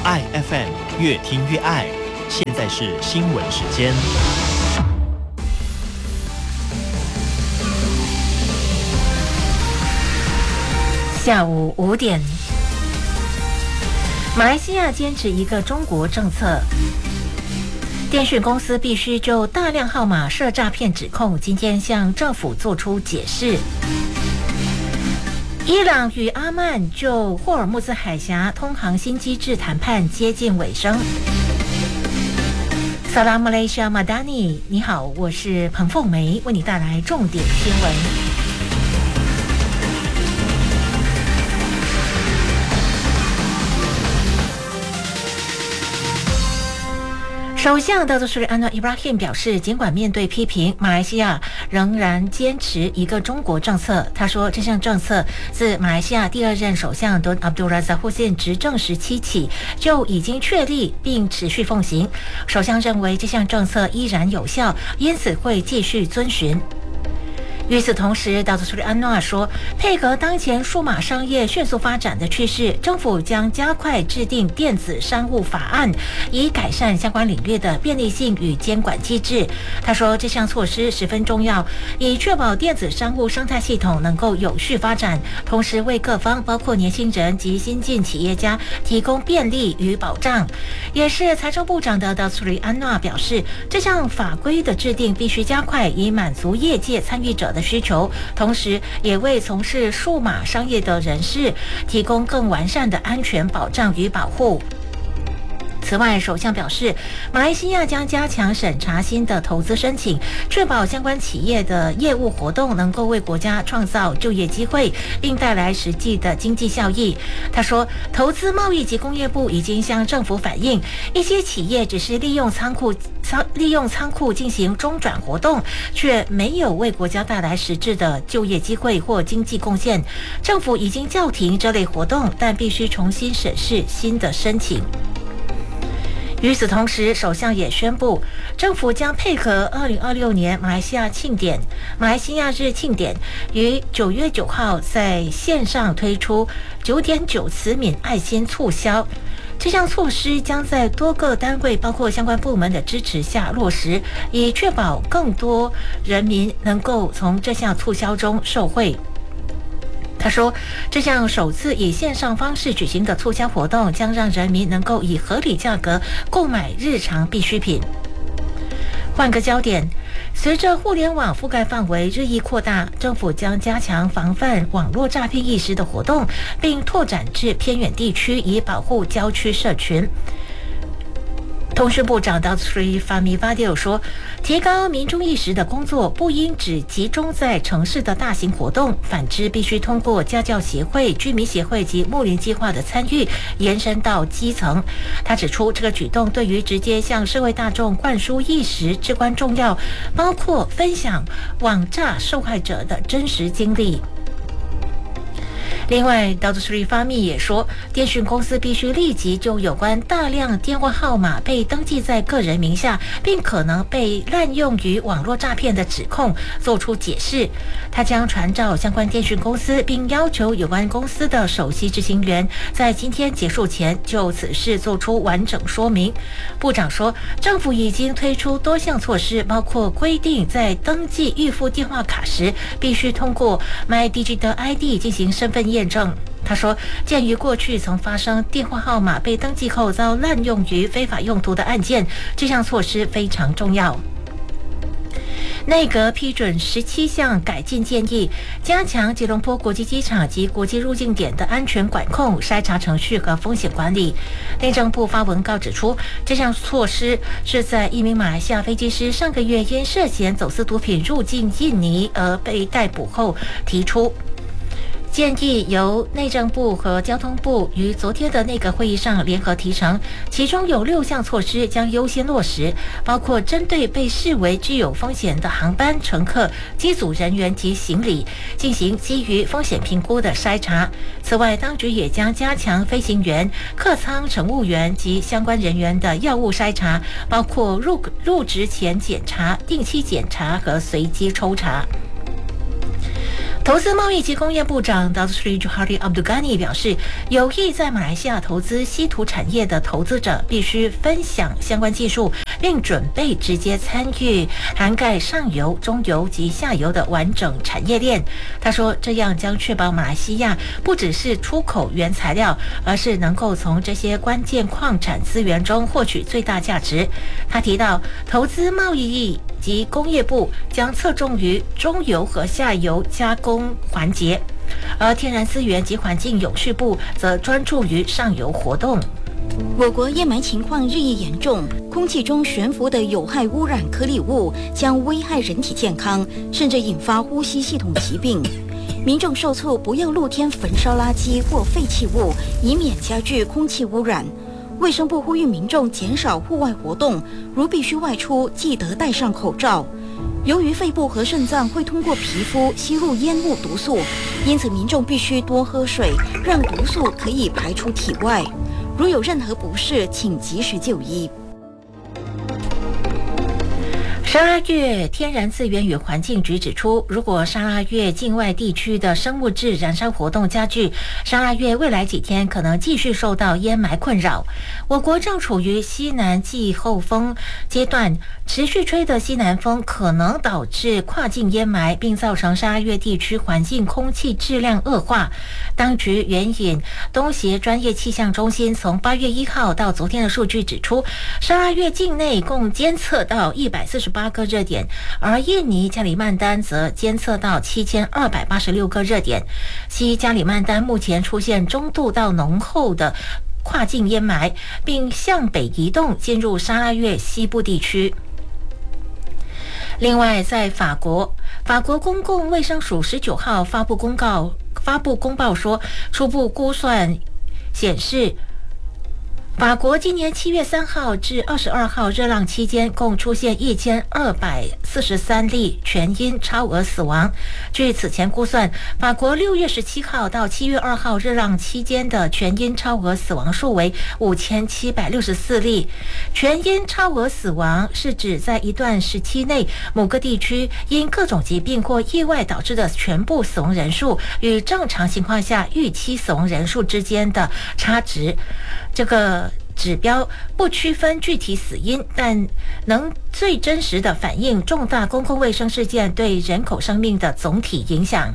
爱 FM 越听越爱。现在是新闻时间。 下午5点，马来西亚坚持一个中国政策。电讯公司必须就大量号码涉诈骗指控，今天向政府做出解释。伊朗与阿曼就霍尔木兹海峡通航新机制谈判接近尾声。萨拉姆雷西亚马达尼，你好，我是彭凤梅，为你带来重点新闻。首相达祖斯里安诺伊布拉欣表示，尽管面对批评，马来西亚仍然坚持一个中国政策。他说，这项政策自马来西亚第2任首相敦阿卜杜拉扎忽辛执政时期起就已经确立并持续奉行。首相认为这项政策依然有效，因此会继续遵循。与此同时，达祖斯里安诺说，配合当前数码商业迅速发展的趋势，政府将加快制定电子商务法案，以改善相关领域的便利性与监管机制。他说，这项措施十分重要，以确保电子商务生态系统能够有序发展，同时为各方，包括年轻人及新进企业家提供便利与保障。也是财政部长的达祖斯里安诺表示，这项法规的制定必须加快，以满足业界参与者的需求，同时也为从事数码商业的人士提供更完善的安全保障与保护。此外，首相表示，马来西亚将加强审查新的投资申请，确保相关企业的业务活动能够为国家创造就业机会，并带来实际的经济效益。他说，投资贸易及工业部已经向政府反映，一些企业只是利用仓库进行中转活动，却没有为国家带来实质的就业机会或经济贡献。政府已经叫停这类活动，但必须重新审视新的申请。与此同时，首相也宣布，政府将配合2026年马来西亚日庆典，于9月9号在线上推出9.9慈悯爱心促销。这项措施将在多个单位，包括相关部门的支持下落实，以确保更多人民能够从这项促销中受惠。他说，这项首次以线上方式举行的促销活动将让人民能够以合理价格购买日常必需品。换个焦点，随着互联网覆盖范围日益扩大，政府将加强防范网络诈骗意识的活动，并拓展至偏远地区，以保护郊区社群。通讯部长达祖斯里法米瓦迪尔说，提高民众意识的工作不应只集中在城市的大型活动，反之必须通过家教协会、居民协会及睦邻计划的参与，延伸到基层。他指出，这个举动对于直接向社会大众灌输意识至关重要，包括分享网诈受害者的真实经历。另外，达祖斯里法米也说，电讯公司必须立即就有关大量电话号码被登记在个人名下，并可能被滥用于网络诈骗的指控做出解释。他将传召相关电讯公司，并要求有关公司的首席执行员在今天结束前就此事做出完整说明。部长说，政府已经推出多项措施，包括规定在登记预付电话卡时必须通过 MyDigital ID 进行身份验证。他说，鉴于过去曾发生电话号码被登记后遭滥用于非法用途的案件，这项措施非常重要。内阁批准17项改进建议，加强吉隆坡国际机场及国际入境点的安全管控、筛查程序和风险管理。内政部发文告指出，这项措施是在一名马来西亚飞机师上个月因涉嫌走私毒品入境印尼而被逮捕后提出。建议由内政部和交通部于昨天的内阁会议上联合提成，其中有6项措施将优先落实，包括针对被视为具有风险的航班乘客、机组人员及行李进行基于风险评估的筛查。此外，当局也将加强飞行员、客舱乘务员及相关人员的药物筛查，包括入职前检查、定期检查和随机抽查。 投资贸易及工业部长 Datuk Seri Johari Abdul Ghani 表示，有意在马来西亚投资稀土产业的投资者必须分享相关技术，并准备直接参与涵盖上游、中游及下游的完整产业链。他说，这样将确保马来西亚不只是出口原材料，而是能够从这些关键矿产资源中获取最大价值。他提到，投资贸易及工业部将侧重于中游和下游加工环节，而天然资源及环境永续部则专注于上游活动。 我国烟霾情况日益严重，空气中悬浮的有害污染颗粒物将危害人体健康，甚至引发呼吸系统疾病。民众受促不要露天焚烧垃圾或废弃物，以免加剧空气污染。卫生部呼吁民众减少户外活动，如必须外出，记得戴上口罩。由于肺部和肾脏会通过皮肤吸入烟雾毒素，因此民众必须多喝水，让毒素可以排出体外。如有任何不适，请及时就医。 沙拉越天然资源与环境局指出，如果沙拉越境外地区的生物质燃烧活动加剧，沙拉越未来几天可能继续受到烟霾困扰。我国正处于西南季候风阶段，持续吹的西南风可能导致跨境烟霾，并造成沙拉越地区环境空气质量恶化。当局援引东协专业气象中心从8月1号到昨天的数据指出，沙拉越境内共监测到148个热点，而印尼加里曼丹则监测到7286个热点。西加里曼丹目前出现中度到浓厚的跨境烟霾，并向北移动进入沙拉越西部地区。另外，在法国公共卫生署19号发布公报说，初步估算显示，法国今年7月3号至22号热浪期间，共出现1243例全因超额死亡。据此前估算，法国6月17号到7月2号热浪期间的全因超额死亡数为5764例。全因超额死亡是指在一段时期内，某个地区因各种疾病或意外导致的全部死亡人数与正常情况下预期死亡人数之间的差值。这个指标不区分具体死因，但能最真实地反映重大公共卫生事件对人口生命的总体影响。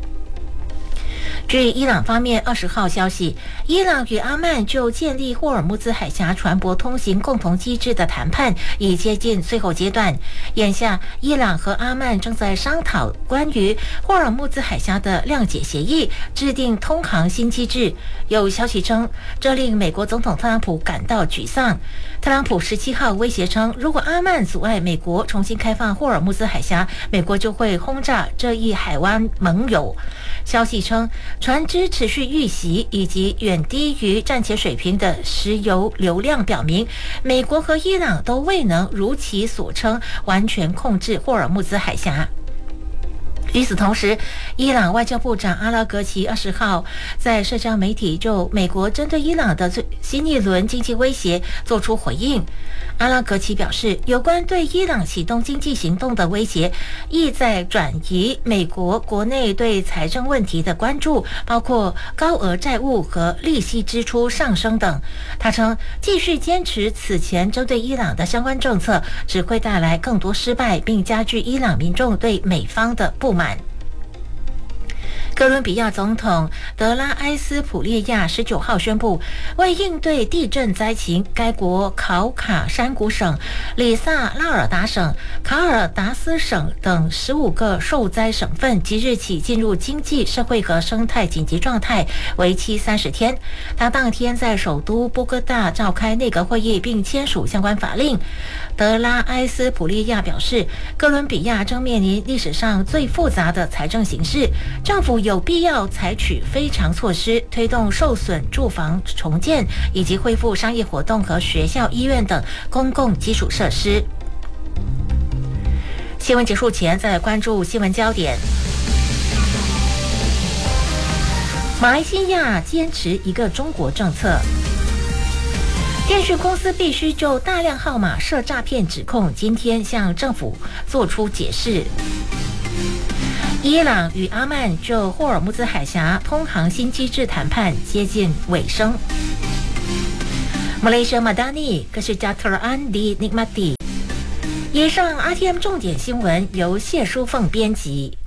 据伊朗方面20号消息，伊朗与阿曼就建立霍尔木兹海峡船舶通行共同机制的谈判已接近最后阶段。眼下，伊朗和阿曼正在商讨关于霍尔木兹海峡的谅解协议，制定通航新机制。有消息称，这令美国总统特朗普感到沮丧。特朗普17号威胁称，如果阿曼阻碍美国重新开放霍尔木兹海峡，美国就会轰炸这一海湾盟友。消息称，船只持续遇袭以及远低于战前水平的石油流量表明，美国和伊朗都未能如其所称完全控制霍尔木兹海峡。与此同时，伊朗外交部长阿拉格齐20号在社交媒体就美国针对伊朗的新一轮经济威胁作出回应。阿拉格齐表示，有关对伊朗启动经济行动的威胁，意在转移美国国内对财政问题的关注，包括高额债务和利息支出上升等。他称，继续坚持此前针对伊朗的相关政策，只会带来更多失败，并加剧伊朗民众对美方的不满。哥伦比亚总统德拉埃斯普列亚19号宣布，为应对地震灾情，该国考卡山谷省、里萨拉尔达省、卡尔达斯省等15个受灾省份即日起进入经济社会和生态紧急状态，为期30天。他当天在首都波哥大召开内阁会议，并签署相关法令。德拉埃斯普列亚表示，哥伦比亚正面临历史上最复杂的财政形势，政府有必要采取非常措施，推动受损住房重建，以及恢复商业活动和学校、医院等公共基础设施。新闻结束前，再来关注新闻焦点。马来西亚坚持一个中国政策。电讯公司必须就大量号码涉诈骗指控，今天向政府做出解释。 伊朗与阿曼就霍尔木兹海峡通航新机制谈判接近尾声。马来西亚马达尼可是加特尔安迪尼马蒂。以上 RTM 重点新闻由谢淑凤编辑，